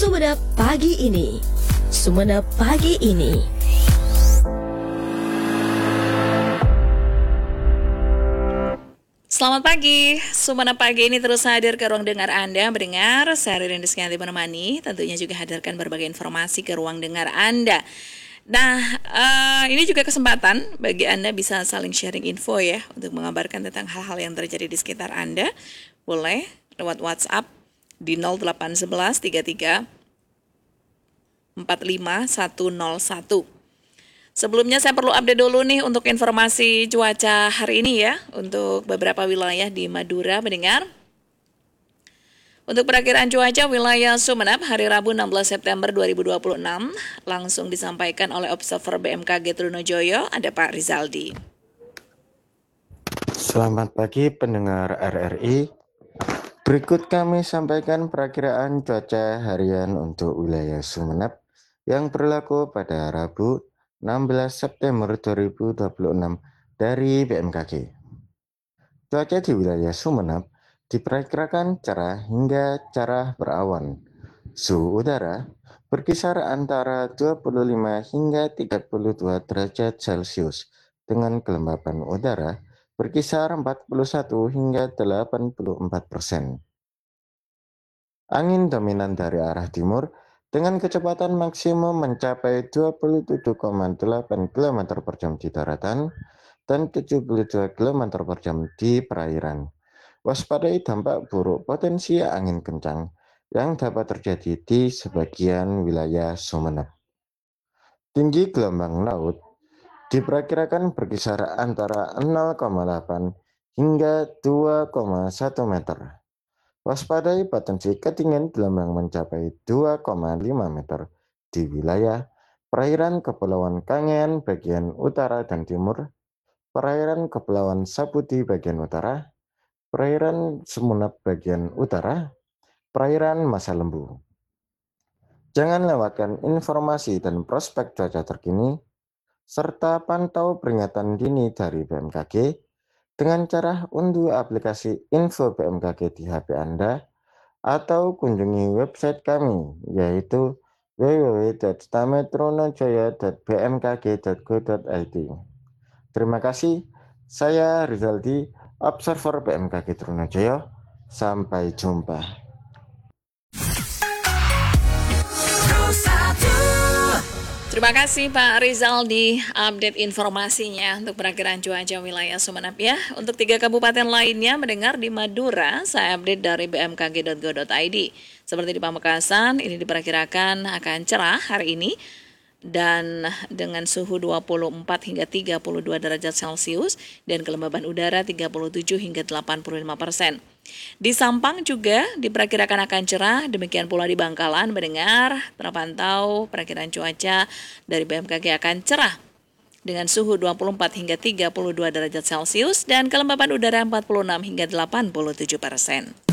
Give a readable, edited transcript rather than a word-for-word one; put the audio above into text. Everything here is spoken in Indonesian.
Sumenep pagi ini. Sumenep pagi ini. Selamat pagi, Sumenep pagi ini terus hadir ke ruang dengar Anda mendengar. Saya Ririn Rizkyanti menemani, tentunya juga hadirkan berbagai informasi ke ruang dengar Anda. Nah, ini juga kesempatan bagi Anda bisa saling sharing info ya, untuk mengabarkan tentang hal-hal yang terjadi di sekitar Anda. Boleh lewat WhatsApp di 0811 33 45101. Sebelumnya saya perlu update dulu nih untuk informasi cuaca hari ini ya, untuk beberapa wilayah di Madura mendengar. Untuk perakiraan cuaca wilayah Sumenep hari Rabu 16 September 2026 langsung disampaikan oleh observer BMKG Trunojoyo, ada Pak Rizaldi. Selamat pagi pendengar RRI. Berikut kami sampaikan perakiraan cuaca harian untuk wilayah Sumenep yang berlaku pada Rabu 16 September 2026 dari BMKG. Cuaca di wilayah Sumenep diperkirakan cerah hingga cerah berawan. Suhu udara berkisar antara 25 hingga 32 derajat Celcius dengan kelembapan udara berkisar 41 hingga 84%. Angin dominan dari arah timur dengan kecepatan maksimum mencapai 27,8 km per jam di daratan dan 72 km per jam di perairan. Waspadai dampak buruk potensi angin kencang yang dapat terjadi di sebagian wilayah Sumenep. Tinggi gelombang laut diperkirakan berkisar antara 0,8 hingga 2,1 meter. Waspadai potensi ketinggian gelombang mencapai 2,5 meter di wilayah perairan Kepulauan Kangean bagian utara dan timur, perairan Kepulauan Sapudi bagian utara, perairan Sumenep bagian utara, perairan Masa Lembu. Jangan lewatkan informasi dan prospek cuaca terkini, serta pantau peringatan dini dari BMKG dengan cara unduh aplikasi Info BMKG di HP Anda atau kunjungi website kami yaitu www.stametronojoyo.bmkg.go.id. Terima kasih, saya Rizaldi, Observer BMKG Trunojoyo. Sampai jumpa. Terima kasih Pak Rizaldi, update informasinya untuk perakiraan cuaca wilayah Sumenep ya. Untuk 3 kabupaten lainnya mendengar di Madura, saya update dari bmkg.go.id. Seperti di Pamekasan, ini diperkirakan akan cerah hari ini dan dengan suhu 24 hingga 32 derajat Celcius dan kelembaban udara 37 hingga 85%. Di Sampang juga diperkirakan akan cerah, demikian pula di Bangkalan mendengar terpantau perakiraan cuaca dari BMKG akan cerah dengan suhu 24 hingga 32 derajat Celcius dan kelembaban udara 46 hingga 87%.